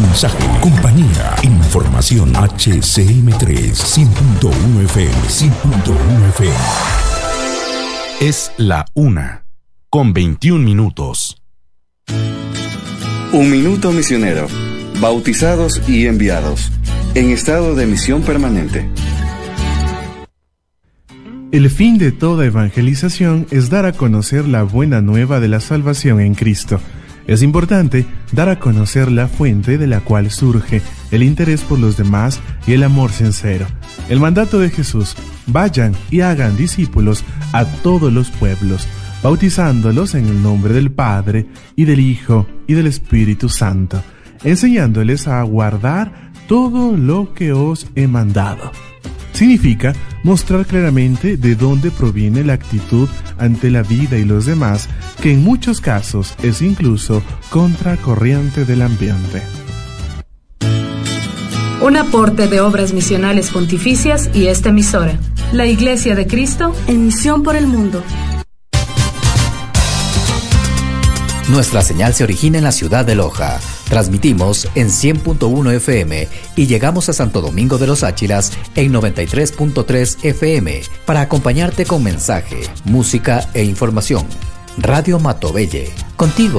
mensaje, compañía, información. HCM3 100.1 FM, 100.1 FM. Es la 1:21. Un minuto misionero. Bautizados y enviados. En estado de misión permanente. El fin de toda evangelización es dar a conocer la buena nueva de la salvación en Cristo. Es importante dar a conocer la fuente de la cual surge el interés por los demás y el amor sincero. El mandato de Jesús: vayan y hagan discípulos a todos los pueblos, bautizándolos en el nombre del Padre, y del Hijo, y del Espíritu Santo, enseñándoles a guardar todo lo que os he mandado. Significa mostrar claramente de dónde proviene la actitud ante la vida y los demás, que en muchos casos es incluso contracorriente del ambiente. Un aporte de Obras Misionales Pontificias y esta emisora, la Iglesia de Cristo, en misión por el mundo. Nuestra señal se origina en la ciudad de Loja. Transmitimos en 100.1 FM y llegamos a Santo Domingo de los Áchilas en 93.3 FM para acompañarte con mensaje, música e información. Radio Matobelle, contigo